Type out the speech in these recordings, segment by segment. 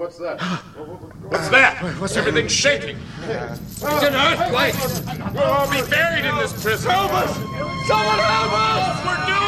What's that? What's that? What's everything shaking? It's an earthquake. We'll all be buried in this prison. Help us! Someone help us!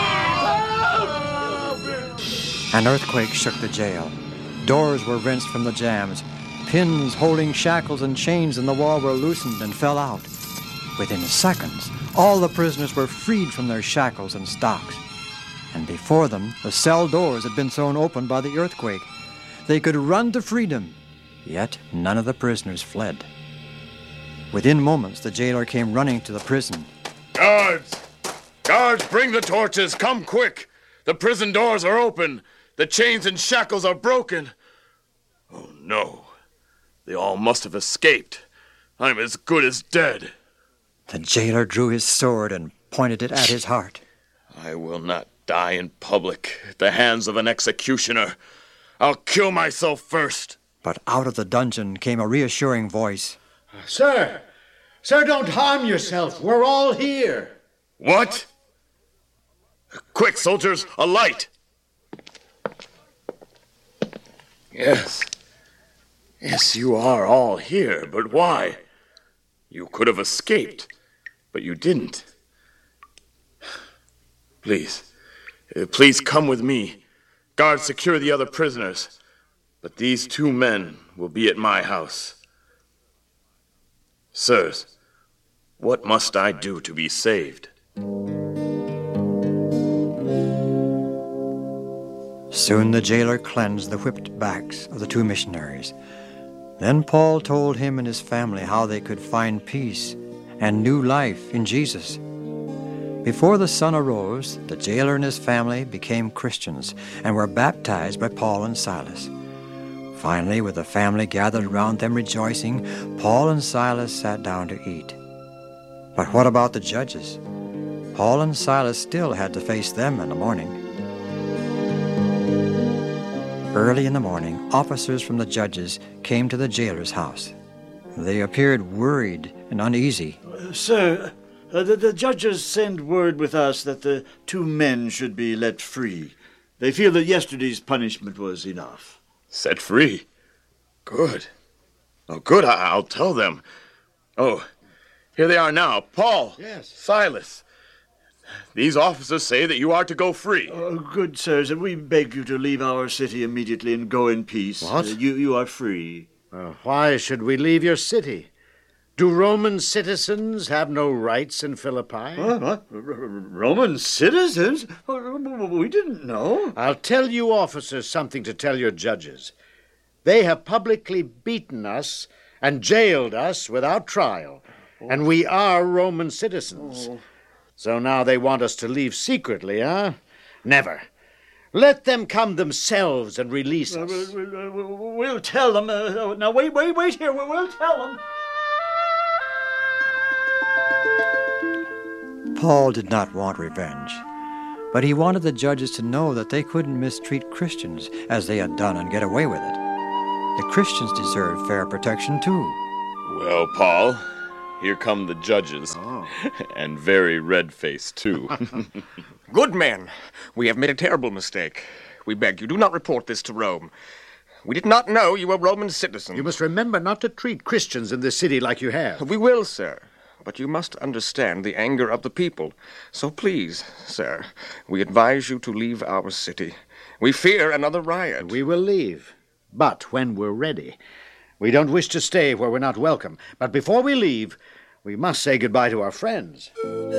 We're doomed! Help! An earthquake shook the jail. Doors were wrenched from the jambs. Pins holding shackles and chains in the wall were loosened and fell out. Within seconds, all the prisoners were freed from their shackles and stocks. And before them, the cell doors had been thrown open by the earthquake. They could run to freedom, yet none of the prisoners fled. Within moments, the jailer came running to the prison. Guards! Guards, bring the torches! Come quick! The prison doors are open! The chains and shackles are broken! Oh, no. They all must have escaped. I'm as good as dead. The jailer drew his sword and pointed it at his heart. I will not die in public at the hands of an executioner. I'll kill myself first. But out of the dungeon came a reassuring voice. Sir! Sir, don't harm yourself. We're all here. What? Quick, soldiers, a light! Yes. Yes, you are all here, but why? You could have escaped, but you didn't. Please come with me. Guards, secure the other prisoners. But these 2 men will be at my house. Sirs, what must I do to be saved? Soon the jailer cleansed the whipped backs of the 2 missionaries. Then Paul told him and his family how they could find peace and new life in Jesus. Before the sun arose, the jailer and his family became Christians and were baptized by Paul and Silas. Finally, with the family gathered around them rejoicing, Paul and Silas sat down to eat. But what about the judges? Paul and Silas still had to face them in the morning. Early in the morning, officers from the judges came to the jailer's house. They appeared worried and uneasy. Sir, the judges send word with us that the 2 men should be let free. They feel that yesterday's punishment was enough. Set free? Good. Oh, good, I'll tell them. Oh, here they are now. Paul. Yes. Silas. These officers say that you are to go free. Good sirs, we beg you to leave our city immediately and go in peace. What? You are free. Why should we leave your city? Do Roman citizens have no rights in Philippi? What? Roman citizens? We didn't know. I'll tell you officers something to tell your judges. They have publicly beaten us and jailed us without trial, and we are Roman citizens. So now they want us to leave secretly, huh? Never. Let them come themselves and release us. We'll tell them. Now, wait here. We'll tell them. Paul did not want revenge, but he wanted the judges to know that they couldn't mistreat Christians as they had done and get away with it. The Christians deserved fair protection, too. Well, Paul, here come the judges. And very red-faced, too. Good men, we have made a terrible mistake. We beg you, do not report this to Rome. We did not know you were Roman citizens. You must remember not to treat Christians in this city like you have. We will, sir. But you must understand the anger of the people. So please, sir, we advise you to leave our city. We fear another riot. We will leave, but when we're ready. We don't wish to stay where we're not welcome. But before we leave, we must say goodbye to our friends.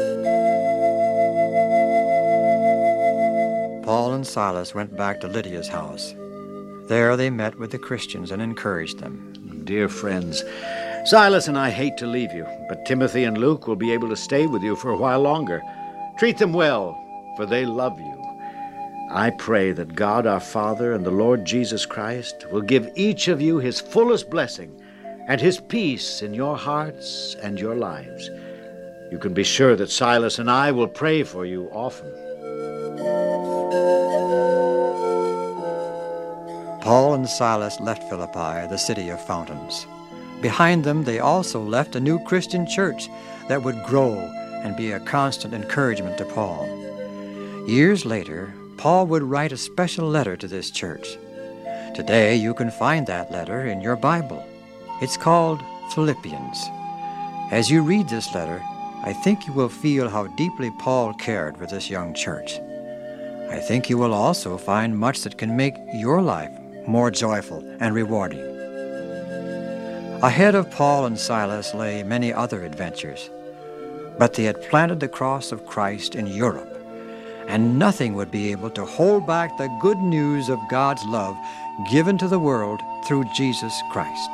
Paul and Silas went back to Lydia's house. There they met with the Christians and encouraged them. Dear friends, Silas and I hate to leave you, but Timothy and Luke will be able to stay with you for a while longer. Treat them well, for they love you. I pray that God our Father and the Lord Jesus Christ will give each of you his fullest blessing and his peace in your hearts and your lives. You can be sure that Silas and I will pray for you often. Paul and Silas left Philippi, the city of fountains. Behind them, they also left a new Christian church that would grow and be a constant encouragement to Paul. Years later, Paul would write a special letter to this church. Today you can find that letter in your Bible. It's called Philippians. As you read this letter, I think you will feel how deeply Paul cared for this young church. I think you will also find much that can make your life more joyful and rewarding. Ahead of Paul and Silas lay many other adventures, but they had planted the cross of Christ in Europe, and nothing would be able to hold back the good news of God's love given to the world through Jesus Christ.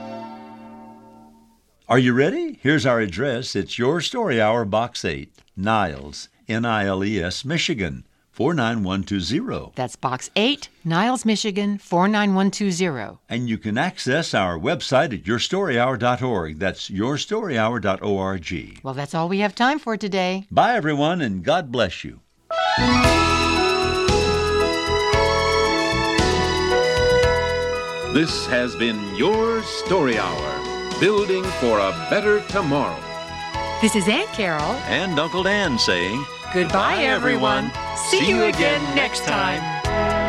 Are you ready? Here's our address. It's Your Story Hour, Box 8, Niles, Niles, Michigan, 49120. That's Box 8, Niles, Michigan, 49120. And you can access our website at yourstoryhour.org. That's yourstoryhour.org. Well, that's all we have time for today. Bye, everyone, and God bless you. This has been Your Story Hour, building for a better tomorrow. This is Aunt Carol. And Uncle Dan saying, Goodbye, everyone. See you again next time.